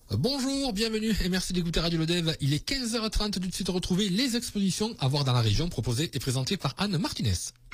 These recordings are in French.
Bonjour, bienvenue et merci d'écouter Radio Lodève. Il est 15h30, tout de suite retrouver les expositions à voir dans la région proposées et présentées par Anne Martinez.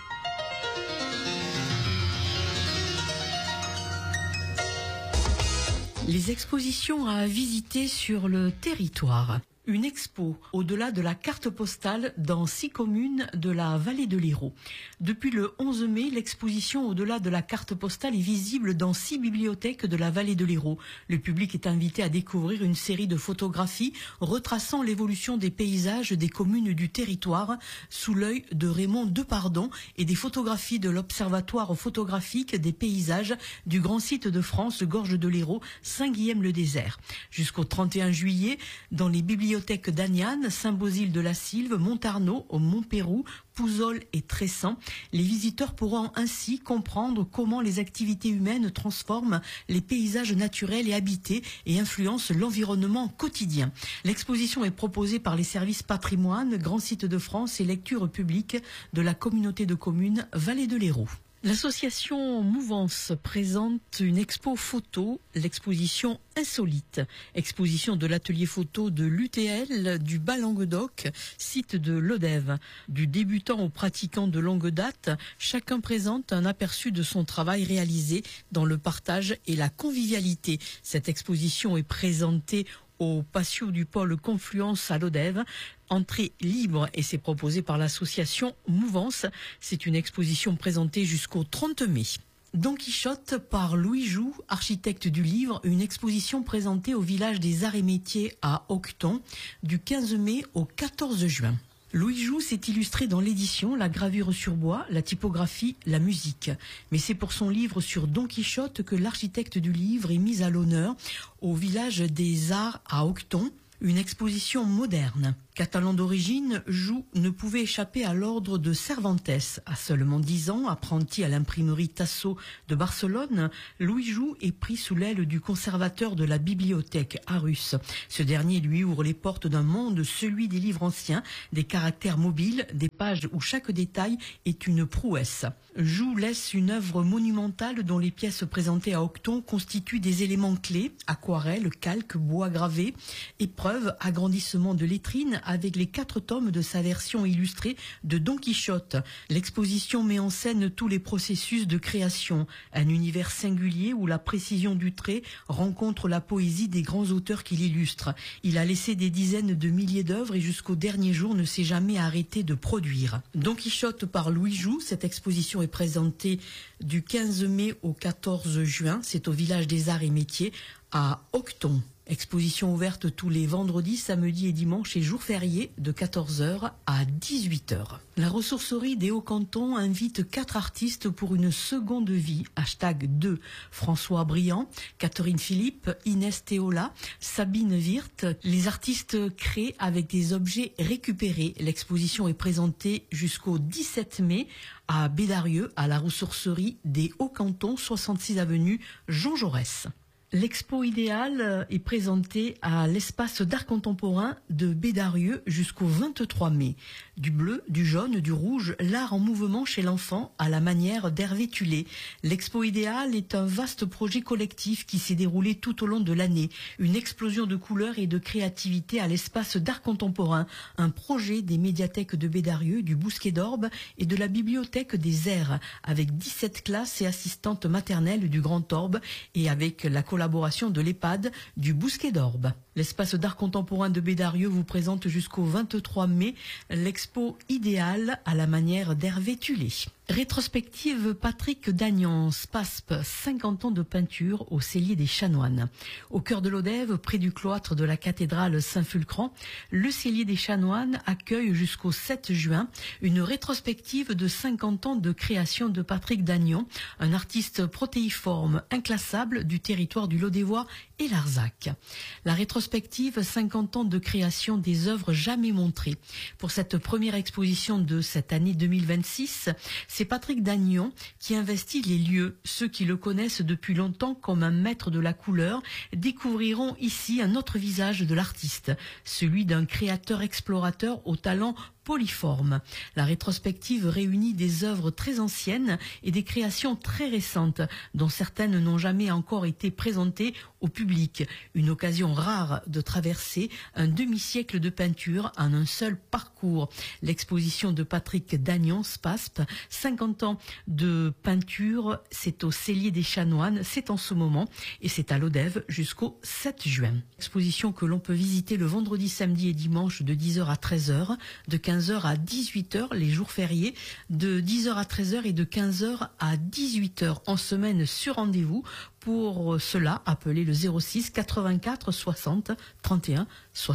Les expositions à visiter sur le territoire. Une expo au-delà de la carte postale dans 6 communes de la vallée de l'Hérault. Depuis le 11 mai, l'exposition au-delà de la carte postale est visible dans 6 bibliothèques de la vallée de l'Hérault. Le public est invité à découvrir une série de photographies retraçant l'évolution des paysages des communes du territoire sous l'œil de Raymond Depardon et des photographies de l'Observatoire photographique des paysages du grand site de France, Gorge de l'Hérault, Saint-Guilhem-le-Désert. Jusqu'au 31 juillet, dans les bibliothèques d'Aniane, Saint-Bosile-de-la-Sylve, Montarnot, Montpérou, Pouzol et Tressan, les visiteurs pourront ainsi comprendre comment les activités humaines transforment les paysages naturels et habités et influencent l'environnement quotidien. L'exposition est proposée par les services patrimoine, Grand Site de France et lecture publique de la communauté de communes Vallée de l'Hérault. L'association Mouvance présente une expo photo, l'exposition Insolite, exposition de l'atelier photo de l'UTL du Bas-Languedoc, site de Lodève. Du débutant au pratiquant de longue date, chacun présente un aperçu de son travail réalisé dans le partage et la convivialité. Cette exposition est présentée au patio du pôle Confluence à Lodève. Entrée libre et c'est proposé par l'association Mouvance. C'est une exposition présentée jusqu'au 30 mai. Don Quichotte par Louis Joux, architecte du livre, une exposition présentée au village des Arts et Métiers à Auqueton du 15 mai au 14 juin. Louis Joux s'est illustré dans l'édition, la gravure sur bois, la typographie, la musique. Mais c'est pour son livre sur Don Quichotte que l'architecte du livre est mis à l'honneur au village des Arts à Auqueton, une exposition moderne. Catalan d'origine, Joux ne pouvait échapper à l'ordre de Cervantes. À seulement 10 ans, apprenti à l'imprimerie Tasso de Barcelone, Louis Joux est pris sous l'aile du conservateur de la bibliothèque, Arus. Ce dernier lui ouvre les portes d'un monde, celui des livres anciens, des caractères mobiles, des pages où chaque détail est une prouesse. Joux laisse une œuvre monumentale dont les pièces présentées à Auqueton constituent des éléments clés, aquarelles, calques, bois gravés, épreuves, agrandissement de lettrines, avec les 4 tomes de sa version illustrée de Don Quichotte. L'exposition met en scène tous les processus de création, un univers singulier où la précision du trait rencontre la poésie des grands auteurs qui l'illustrent. Il a laissé des dizaines de milliers d'œuvres et jusqu'au dernier jour ne s'est jamais arrêté de produire. Don Quichotte par Louis Joux, cette exposition est présentée du 15 mai au 14 juin. C'est au village des Arts et Métiers à Auqueton. Exposition ouverte tous les vendredis, samedis et dimanches et jours fériés de 14h à 18h. La ressourcerie des Hauts-Cantons invite 4 artistes pour une seconde vie. #2. François Briand, Catherine Philippe, Inès Théola, Sabine Wirth. Les artistes créent avec des objets récupérés. L'exposition est présentée jusqu'au 17 mai à Bédarieux, à la ressourcerie des Hauts-Cantons, 66 avenue Jean Jaurès. L'expo idéale est présentée à l'espace d'art contemporain de Bédarieux jusqu'au 23 mai. Du bleu, du jaune, du rouge, l'art en mouvement chez l'enfant à la manière d'Hervé Tullet. L'expo idéale est un vaste projet collectif qui s'est déroulé tout au long de l'année. Une explosion de couleurs et de créativité à l'espace d'art contemporain. Un projet des médiathèques de Bédarieux, du Bousquet d'Orbe et de la bibliothèque des Airs, avec 17 classes et assistantes maternelles du Grand Orbe et avec la collaboration de l'EHPAD du Bousquet d'Orbe. L'espace d'art contemporain de Bédarieux vous présente jusqu'au 23 mai l'expo idéale à la manière d'Hervé Tullet. Rétrospective Patrick Dagnan, SPASP, 50 ans de peinture au cellier des Chanoines. Au cœur de Lodève, près du cloître de la cathédrale Saint-Fulcran, le cellier des Chanoines accueille jusqu'au 7 juin une rétrospective de 50 ans de création de Patrick Dagnan, un artiste protéiforme inclassable du territoire du Lodévois et Larzac. La rétrospective 50 ans de création des œuvres jamais montrées. Pour cette première exposition de cette année 2026, c'est Patrick Dagnan qui investit les lieux. Ceux qui le connaissent depuis longtemps comme un maître de la couleur découvriront ici un autre visage de l'artiste, celui d'un créateur explorateur au talent Polyforme. La rétrospective réunit des œuvres très anciennes et des créations très récentes, dont certaines n'ont jamais encore été présentées au public. Une occasion rare de traverser un demi-siècle de peinture en un seul parcours. L'exposition de Patrick Dagnon, SPASP, 50 ans de peinture, c'est au Cellier des Chanoines, c'est en ce moment, et c'est à Lodève jusqu'au 7 juin. Exposition que l'on peut visiter le vendredi, samedi et dimanche de 10h à 13h, de 15h à 18h les jours fériés, de 10h à 13h et de 15h à 18h en semaine sur rendez-vous. Pour cela, appelez le 06 84 60 31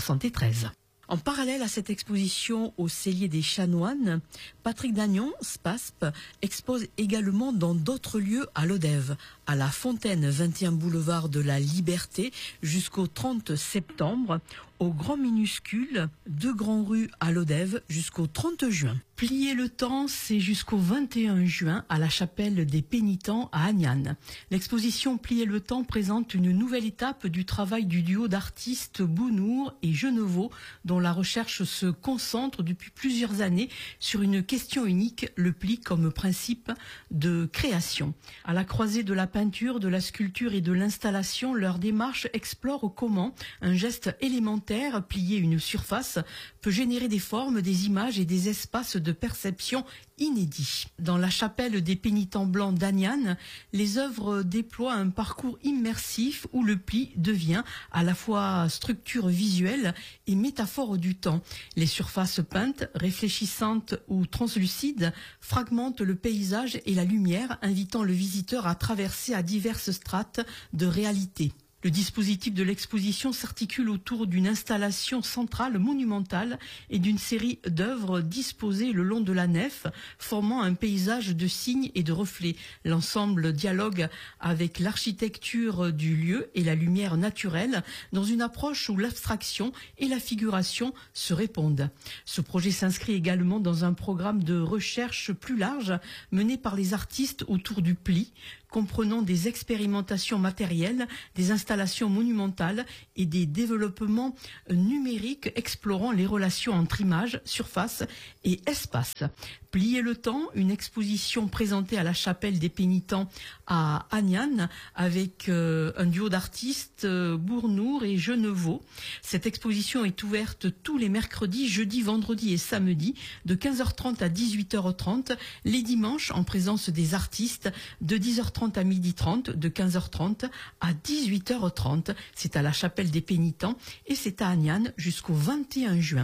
73. En parallèle à cette exposition au Cellier des Chanoines, Patrick Dagnon, SPASP, expose également dans d'autres lieux à Lodève, à la Fontaine 21 boulevard de la Liberté jusqu'au 30 septembre, au Grand Minuscule, 2 Grands Rues à Lodève jusqu'au 30 juin. Plier le temps, c'est jusqu'au 21 juin à la Chapelle des Pénitents à Agnan. L'exposition Plier le temps présente une nouvelle étape du travail du duo d'artistes Bounour et Genevaux, dont la recherche se concentre depuis plusieurs années sur une question unique, le pli comme principe de création. À la croisée de la peinture, de la sculpture et de l'installation, leur démarche explore comment un geste élémentaire, plier une surface, peut générer des formes, des images et des espaces de perception inédits. Dans la chapelle des pénitents blancs d'Agnan, les œuvres déploient un parcours immersif où le pli devient à la fois structure visuelle et métaphore du temps. Les surfaces peintes, réfléchissantes ou translucides, fragmentent le paysage et la lumière, invitant le visiteur à traverser à diverses strates de réalité. Le dispositif de l'exposition s'articule autour d'une installation centrale monumentale et d'une série d'œuvres disposées le long de la nef, formant un paysage de signes et de reflets. L'ensemble dialogue avec l'architecture du lieu et la lumière naturelle dans une approche où l'abstraction et la figuration se répondent. Ce projet s'inscrit également dans un programme de recherche plus large mené par les artistes autour du pli, comprenant des expérimentations matérielles, des installations monumentales et des développements numériques explorant les relations entre images, surface et espace. Plier le temps, une exposition présentée à la Chapelle des Pénitents à Agnan avec un duo d'artistes Bournour et Genevaux. Cette exposition est ouverte tous les mercredis, jeudis, vendredis et samedis de 15h30 à 18h30, les dimanches en présence des artistes de 10h30 à 12h30, de 15h30 à 18h30. C'est à la Chapelle des Pénitents et c'est à Agnan jusqu'au 21 juin.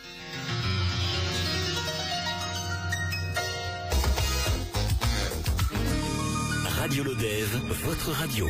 Radio Lodève, votre radio.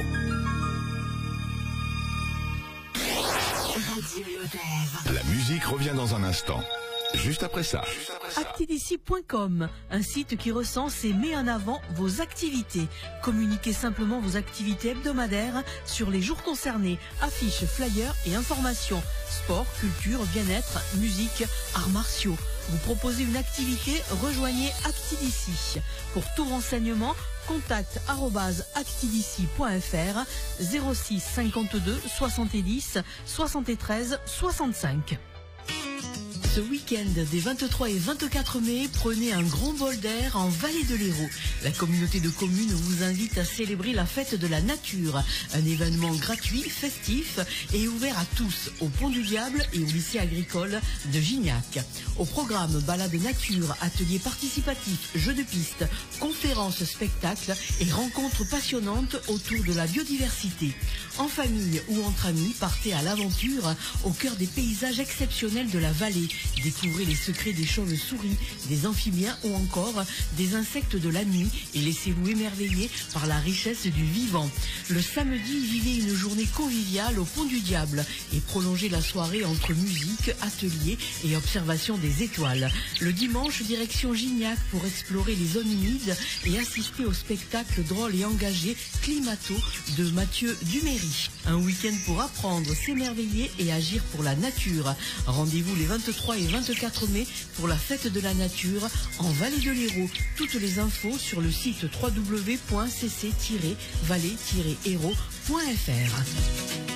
Radio Lodève. La musique revient dans un instant. Juste après ça. Actidici.com, un site qui recense et met en avant vos activités. Communiquez simplement vos activités hebdomadaires sur les jours concernés. Affiches, flyers et informations. Sport, culture, bien-être, musique, arts martiaux. Vous proposez une activité, rejoignez Actidici. Pour tout renseignement, contact @actidici.fr 06 52 70 73 65. Ce week-end des 23 et 24 mai, prenez un grand bol d'air en Vallée de l'Hérault. La communauté de communes vous invite à célébrer la fête de la nature. Un événement gratuit, festif et ouvert à tous au Pont du Diable et au lycée agricole de Gignac. Au programme, balade nature, ateliers participatifs, jeux de piste, conférences, spectacles et rencontres passionnantes autour de la biodiversité. En famille ou entre amis, partez à l'aventure au cœur des paysages exceptionnels de la vallée. Découvrez les secrets des chauves-souris, des amphibiens ou encore des insectes de la nuit et laissez-vous émerveiller par la richesse du vivant. Le samedi, vivez une journée conviviale au Pont du Diable et prolongez la soirée entre musique, ateliers et observation des étoiles. Le dimanche, direction Gignac pour explorer les zones humides et assister au spectacle drôle et engagé Climato de Mathieu Duméry. Un week-end pour apprendre, s'émerveiller et agir pour la nature. Rendez-vous les 23 et 24 mai pour la fête de la nature en Vallée de l'Hérault. Toutes les infos sur le site www.cc-vallée-hérault.fr.